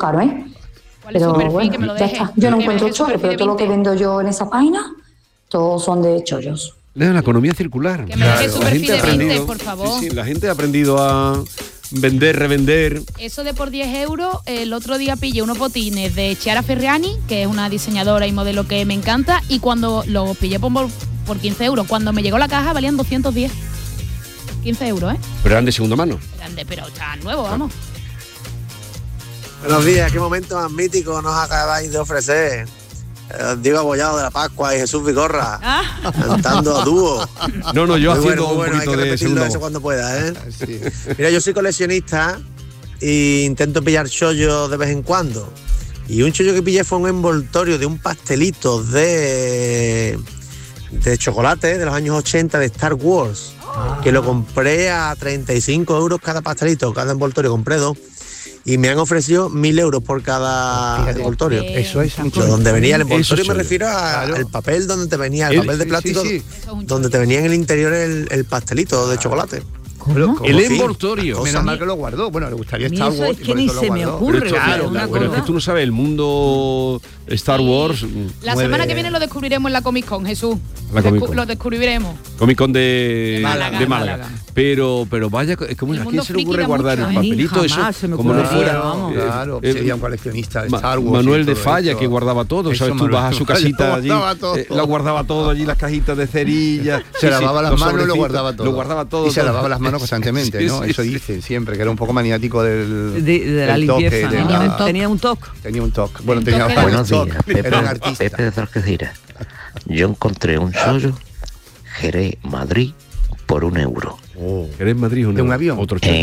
caro, ¿eh? ¿Cuál es su perfil? Que me lo ya deje. está. Yo no Que me encuentro deje su chollos, perfil pero todo lo que Vinted. vendo yo en esa página, todos son de chollos. La economía circular. Que me deje su La perfil gente ha de aprendido, Vinted, por favor. sí, la gente ha aprendido a vender, revender. Eso de por 10 euros, el otro día pillé unos botines de Chiara Ferragni, que es una diseñadora y modelo que me encanta, y cuando los pillé por 15 euros, cuando me llegó la caja valían 210. 15 euros, ¿eh? Pero eran de segunda mano. Grande, pero está nuevo, vamos. Buenos días, qué momento más mítico nos acabáis de ofrecer. Diego Abollado de la Pascua y Jesús Vigorra cantando a dúo. No, yo muy haciendo bueno, muy bueno, un hay que poquito de repetirlo segunda eso voz. cuando pueda, ¿eh? Sí. Mira, yo soy coleccionista e intento pillar chollos de vez en cuando. Y un chollo que pillé fue un envoltorio de un pastelito de chocolate de los años 80 de Star Wars, que lo compré a 35 euros cada pastelito, cada envoltorio, compré 2. Y me han ofrecido 1.000 euros por cada envoltorio. Eso es un Pero donde venía el envoltorio Eso me refiero al papel donde te venía, el papel de plástico, sí. donde te venía en el interior el pastelito de chocolate. El envoltorio. Cosa. Menos mal que lo guardó. Bueno, le gustaría A mí Star eso Wars. es y que por ni eso lo se me guardó. ocurre. Pero esto, Claro, pero una es que cosa. tú no sabes, el mundo Star Wars. La semana que viene lo descubriremos en la Comic Con, Jesús. La Comic Con. Lo descubriremos. Comic Con de Málaga. Málaga. Pero vaya, ¿cómo El ¿a mundo quién se le friki ocurre da guardar mucho, el ¿eh? papelito? Eso, Jamás se me como no ocurriría, fuera. vamos. Claro, sería un coleccionista de Star Wars. Manuel y de todo Falla, esto. que guardaba todo, Eso, ¿sabes? Tú Manuel vas a su de Falla casita lo allí, guardaba todo. lo guardaba todo allí, las cajitas de cerillas. Se lavaba las los manos y lo sobrecitos, guardaba todo. Lo guardaba todo. Y se todo. lavaba las manos constantemente, Sí, ¿no? sí, Eso sí. dice siempre, que era un poco maniático del De la del toque, limpieza. de ¿no? la- Tenía un toque. Tenía un toque. Bueno, Un tenía toque varios Buenos días, toques. Era un Pepe, artista. Pepe de Torquecira. Yo encontré un chollo Jerez, Madrid, por €1. ¿Eres Madrid o no? ¿De un avión? Otro chollo.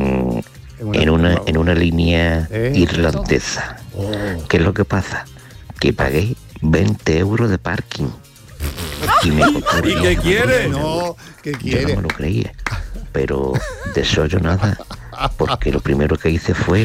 En una línea irlandesa. ¿Qué es lo que pasa? Que pagué 20 euros de parking. Y me costó ¿Y qué quiere? No, ¿qué Yo no quiere? me lo creía. Pero de chollo nada. Porque lo primero que hice fue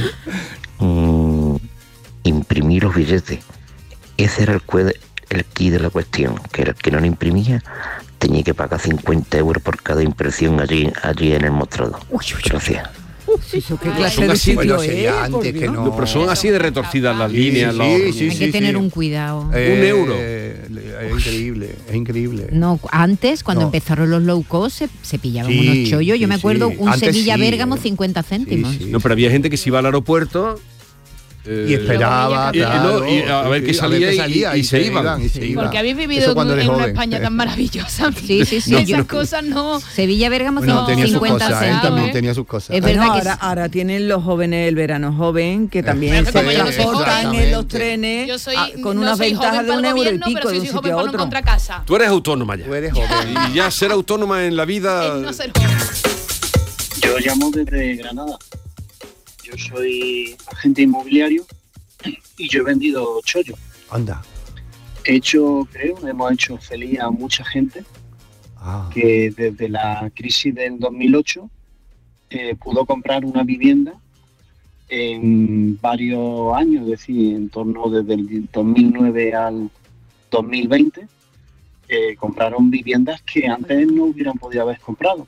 imprimir los billetes. Ese era el key de la cuestión, que el que no lo imprimía tenía que pagar 50 euros por cada impresión allí en el mostrador. Gracias. Eso, ¿qué Son clase de así, sitio bueno, sería es? Por antes que Dios. no. Pero son así de retorcidas las Sí, líneas. sí, los- sí, Hay que tener un cuidado. €1. Es increíble, es increíble. No, antes, cuando No. empezaron los low cost, se pillaban Sí, unos chollos. Yo me sí, acuerdo sí. un Antes Sevilla-Bérgamo, sí, 50 céntimos. Sí, sí. No, pero había gente que se iba al aeropuerto Y esperaba, y- y claro, no, y a ver qué salía y se iban. y se iban. Porque habéis vivido Eso cuando en eres una joven. España tan maravillosa. Sí, sí, sí. Y Yo- esas cosas no. Sevilla-Bérgamo, Bueno, tenía sus 50 cosas, él céntimos. también tenía sus cosas. Es Bueno, verdad que ahora tienen los jóvenes el verano joven, que también Pero se como yo no soy transportan joven, en los trenes yo soy, con no una soy ventaja joven de para el €1 y gobierno, pico pero de sí un soy joven sitio a para no otro. encontrar casa. Tú eres autónoma ya. Tú eres joven. Y ya ser autónoma en la vida. El no ser joven. Yo llamo desde Granada. Yo soy agente inmobiliario y yo he vendido chollos. Anda. Hemos hecho feliz a mucha gente que desde la crisis del 2008 pudo comprar una vivienda en varios años, es decir, en torno desde el 2009 al 2020, compraron viviendas que antes no hubieran podido haber comprado.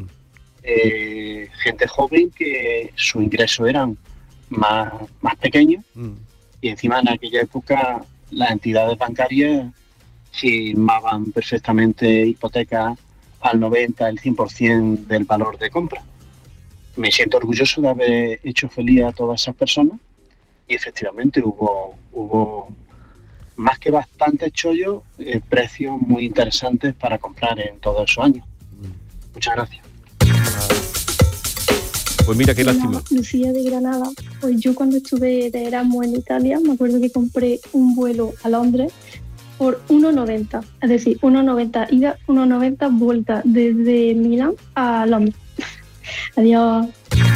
Gente joven que sus ingresos eran más pequeños y encima en aquella época las entidades bancarias firmaban perfectamente hipotecas al 90, el 100% del valor de compra. Me siento orgulloso de haber hecho feliz a todas esas personas y efectivamente hubo más que bastantes chollos, precios muy interesantes para comprar en todos esos años. Muchas gracias. Pues mira, qué Hola, lástima. Lucía de Granada. Pues yo cuando estuve de Erasmus en Italia, me acuerdo que compré un vuelo a Londres por 1,90. Es decir, 1,90 ida, 1,90 vuelta desde Milán a Londres. Adiós.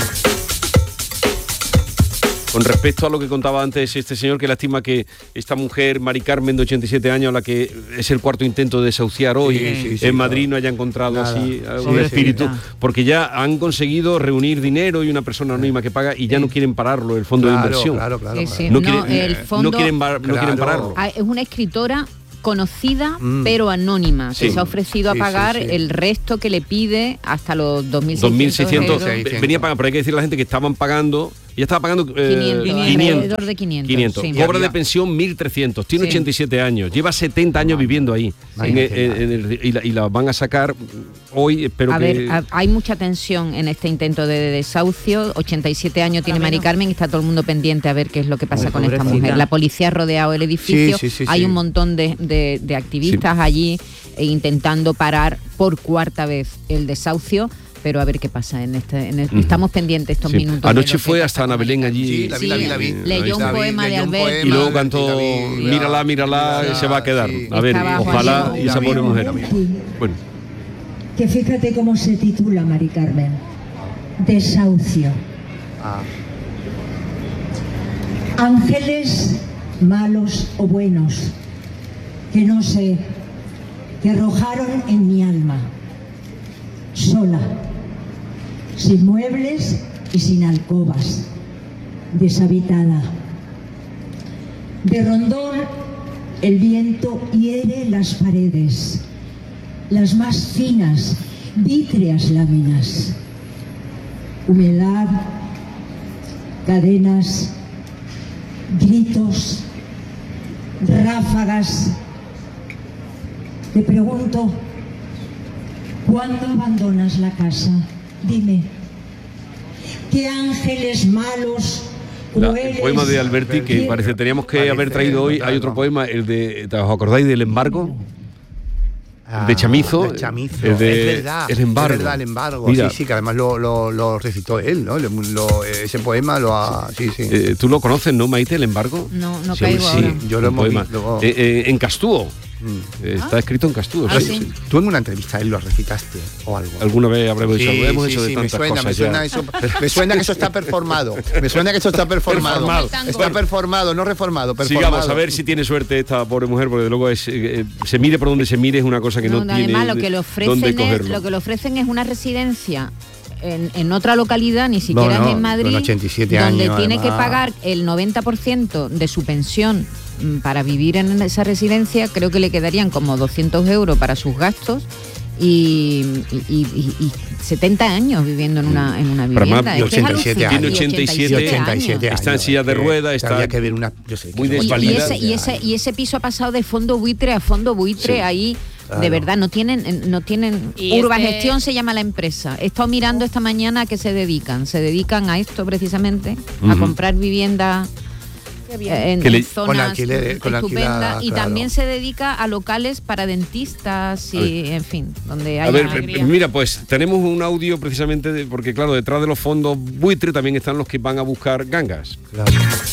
Con respecto a lo que contaba antes este señor, que lástima que esta mujer, Mari Carmen, de 87 años, a la que es el cuarto intento de desahuciar hoy en Madrid, no haya encontrado así un espíritu, porque ya han conseguido reunir dinero y una persona anónima que paga y ya no quieren pararlo, el fondo de inversión. Sí, sí. No, No, quieren, el fondo- no quieren pararlo. Ah, es una escritora conocida pero anónima, Sí. que se ha ofrecido a Sí, pagar sí, sí. el resto que le pide hasta los 2.600 2.600 euros. venía a pagar, pero hay que decirle a la gente que estaban pagando Ella estaba pagando 500, alrededor de 500. Sí. Cobra de pensión 1.300. Tiene 87 años. Lleva 70 años viviendo ahí. Y la van a sacar hoy. Espero a que... ver, hay mucha tensión en este intento de desahucio. 87 años tiene Mari Carmen y está todo el mundo pendiente a ver qué es lo que pasa con esta mujer. La policía ha rodeado el edificio. Hay un montón de activistas allí intentando parar por cuarta vez el desahucio. Pero a ver qué pasa en estamos pendientes estos minutos. Anoche fue hasta Ana Belén allí. Sí, la vi. Leyó un poema de Albert. Y luego cantó Mírala, se va a quedar. A ver, ojalá y esa pobre mujer. Bueno. Que fíjate cómo se titula, Mari Carmen. Desahucio. Ángeles malos o buenos, que no sé, que arrojaron en mi alma. Sola, sin muebles y sin alcobas, deshabitada. De rondón el viento hiere las paredes, las más finas, vítreas láminas. Humedad, cadenas, gritos, ráfagas. Te pregunto, ¿cuándo abandonas la casa? Dime. ¿Qué ángeles malos, crueles? El poema de Alberti, que parece teníamos que haber traído hoy. Hay otro poema, el de, ¿os acordáis del embargo? De Chamizo. Es verdad, el embargo. Es verdad, el embargo. Mira, sí, que además lo recitó él, ¿no? Ese poema lo ha... Sí. ¿Tú lo conoces, no, Maite, el embargo? No caigo ahora. Yo lo hemos visto. En Castúo. Está escrito en Castúo. ¿Sí? Tú en una entrevista él lo recitaste o algo. Alguna vez habremos hecho de tantas cosas. Me suena que eso está performado. Está performado, no reformado. Sigamos a ver si tiene suerte esta pobre mujer, porque luego se mire por donde se mire, es una cosa que no tiene. Además, lo que le ofrecen es una residencia en otra localidad, ni siquiera es en Madrid, 87 donde años, tiene que pagar el 90% de su pensión para vivir en esa residencia. Creo que le quedarían como 200 euros para sus gastos y 70 años viviendo en una vivienda. Tiene 87 años. Está en silla de ruedas, está que ver muy desvalida. Y ese piso ha pasado de fondo buitre a fondo buitre ahí. Claro. De verdad, no tienen Urbagestión se llama la empresa. He estado mirando esta mañana a qué se dedican. Se dedican a esto precisamente, a comprar vivienda en zonas estupendas, y también se dedica a locales para dentistas y en fin, donde hay mira, pues tenemos un audio precisamente porque claro, detrás de los fondos buitre también están los que van a buscar gangas. Claro.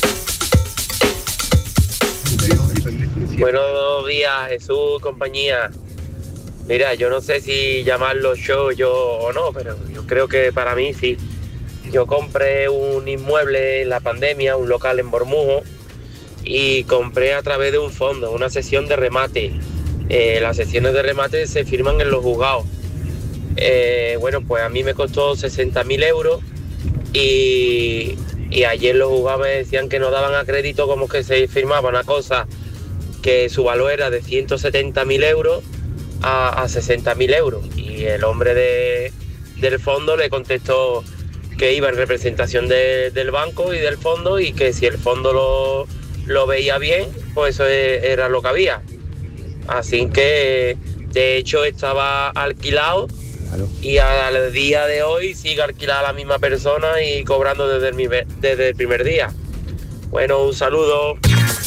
Buenos días, Jesús, compañía. Mira, yo no sé si llamarlo show o no, pero yo creo que para mí sí. Yo compré un inmueble en la pandemia, un local en Bormujo, y compré a través de un fondo, una sesión de remate. Las sesiones de remate se firman en los juzgados. Bueno, pues a mí me costó 60.000 euros y ayer los juzgados me decían que no daban a crédito, como que se firmaba una cosa que su valor era de 170.000 euros a 60.000 euros. Y el hombre del fondo le contestó que iba en representación del banco y del fondo, y que si el fondo lo veía bien, pues eso era lo que había. Así que, de hecho, estaba alquilado. Claro. Y al día de hoy sigue alquilada la misma persona y cobrando desde el primer día. Bueno, un saludo.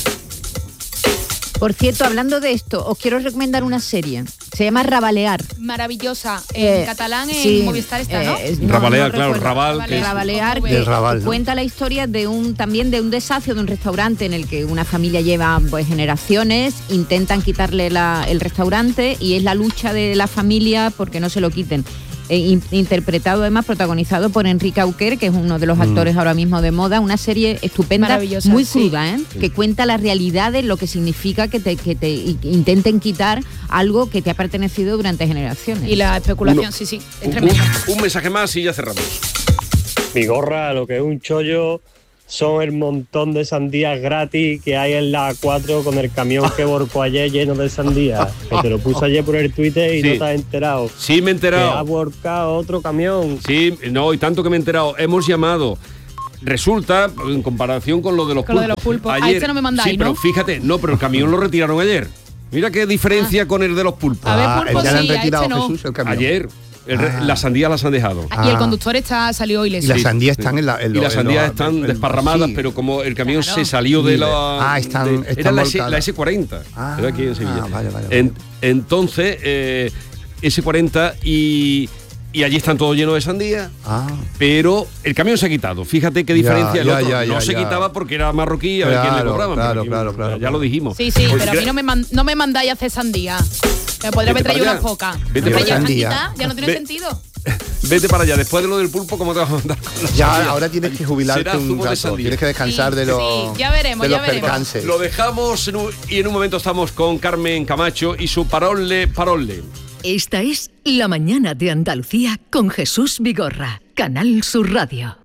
Por cierto, hablando de esto, os quiero recomendar una serie. Se llama Rabalear. Maravillosa. En catalán, en Movistar está, ¿no? Rabalear, claro, Raval. Rabalear, que cuenta la historia también de un desahucio de un restaurante en el que una familia lleva generaciones, intentan quitarle el restaurante y es la lucha de la familia porque no se lo quiten. Interpretado además, protagonizado por Enrique Auquer, que es uno de los actores ahora mismo de moda. Una serie estupenda, muy cruda, que cuenta la realidad de lo que significa que te intenten quitar algo que te ha pertenecido durante generaciones. Y la especulación, sí, es tremendo. Un mensaje más y ya cerramos. Mi gorra, lo que es un chollo son el montón de sandías gratis que hay en la A4 con el camión que volcó ayer lleno de sandías. Que te lo puse ayer por el Twitter y no te has enterado. Sí, me he enterado. Que ha volcado otro camión. Sí, no, y tanto que me he enterado. Hemos llamado. resulta, en comparación con lo de los Con lo pulpos. de los pulpos. Ayer, Este no me mandáis, sí, pero ¿no? fíjate, no, pero el camión lo retiraron ayer. Mira qué diferencia con el de los pulpos. A ver, pulpo ya le han sí, a retirado este no. Jesús el camión. Ayer. Las sandías las han dejado. Y el conductor salió ileso. Y las sandías están en la... Y las sandías están desparramadas, sí. pero como el camión se salió de la... están era la volcadas. S40. Era aquí en Sevilla. Vale. Entonces, S40 y allí están todos llenos de sandía, pero el camión se ha quitado. Fíjate qué diferencia. El otro no se quitaba porque era marroquí, a ver quién le cobraban. Claro. Ya lo dijimos. Sí, pero a mí no me mandáis a hacer sandía. Me podría haber traído una foca. Vete para allá. Ya no tiene sentido. Vete para allá. Después de lo del pulpo, ¿cómo te vas a mandar con la Ya, sandía? ahora tienes que jubilarte un rato. Tienes que descansar de los percances. Lo dejamos y en un momento estamos con Carmen Camacho y su parole. Esta es La Mañana de Andalucía con Jesús Vigorra, Canal Sur Radio.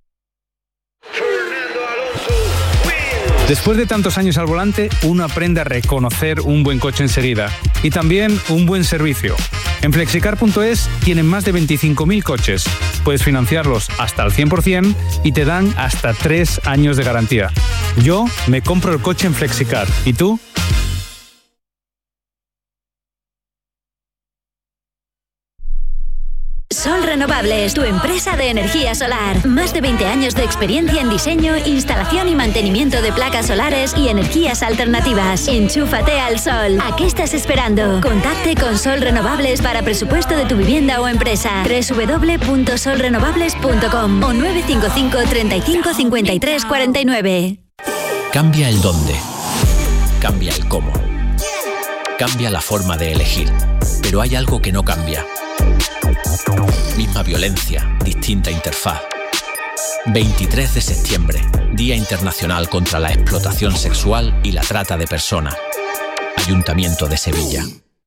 Después de tantos años al volante, uno aprende a reconocer un buen coche enseguida y también un buen servicio. En Flexicar.es tienen más de 25.000 coches. Puedes financiarlos hasta al 100% y te dan hasta 3 años de garantía. Yo me compro el coche en Flexicar. ¿Y tú? Sol Renovables, tu empresa de energía solar. Más de 20 años de experiencia en diseño, instalación y mantenimiento de placas solares y energías alternativas. Enchúfate al sol. ¿A qué estás esperando? Contacte con Sol Renovables para presupuesto de tu vivienda o empresa. www.solrenovables.com o 955 35 53 49. Cambia el dónde. Cambia el cómo. Cambia la forma de elegir. Pero hay algo que no cambia. Misma violencia, distinta interfaz. 23 de septiembre, Día Internacional contra la Explotación Sexual y la Trata de Personas. Ayuntamiento de Sevilla.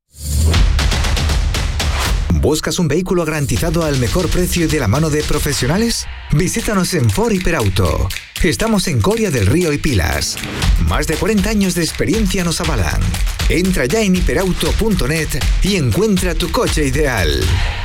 ¿Buscas un vehículo garantizado al mejor precio y de la mano de profesionales? Visítanos en Ford Hiperauto. Estamos en Coria del Río y Pilas. Más de 40 años de experiencia nos avalan. Entra ya en hiperauto.net y encuentra tu coche ideal.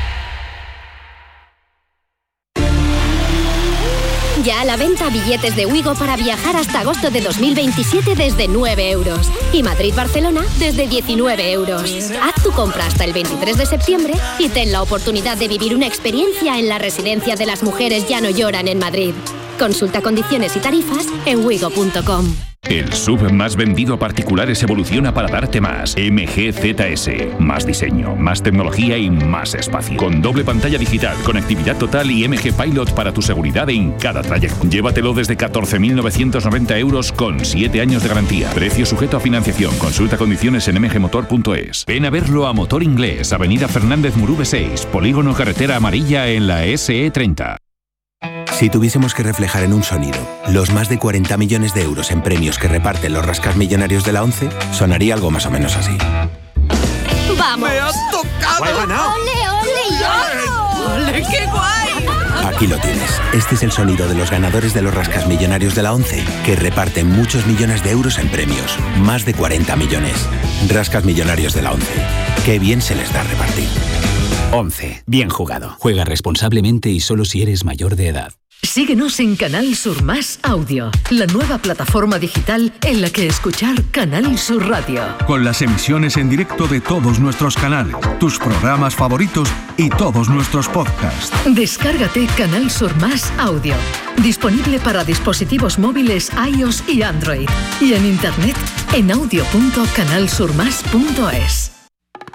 Ya a la venta billetes de Ouigo para viajar hasta agosto de 2027 desde 9 euros. Y Madrid-Barcelona desde 19 euros. Haz tu compra hasta el 23 de septiembre y ten la oportunidad de vivir una experiencia en la Residencia de las Mujeres Ya No Lloran en Madrid. Consulta condiciones y tarifas en ouigo.com. El SUV más vendido a particulares evoluciona para darte más. MG ZS. Más diseño, más tecnología y más espacio. Con doble pantalla digital, conectividad total y MG Pilot para tu seguridad en cada trayecto. Llévatelo desde 14.990 euros con 7 años de garantía. Precio sujeto a financiación. Consulta condiciones en mgmotor.es. Ven a verlo a Motor Inglés, Avenida Fernández Murube 6, Polígono Carretera Amarilla en la SE30. Si tuviésemos que reflejar en un sonido los más de 40 millones de euros en premios que reparten los rascasmillonarios de la ONCE, sonaría algo más o menos así. ¡Vamos! ¡Me has tocado! ¡He ganado! ¡Ole, ole! ¡Ole, qué guay! Aquí lo tienes. Este es el sonido de los ganadores de los rascasmillonarios de la ONCE, que reparten muchos millones de euros en premios. Más de 40 millones. Rascasmillonarios de la ONCE. Qué bien se les da repartir. 11. Bien jugado. Juega responsablemente y solo si eres mayor de edad. Síguenos en Canal Sur Más Audio, la nueva plataforma digital en la que escuchar Canal Sur Radio. Con las emisiones en directo de todos nuestros canales, tus programas favoritos y todos nuestros podcasts. Descárgate Canal Sur Más Audio, disponible para dispositivos móviles iOS y Android, y en internet en audio.canalsurmas.es.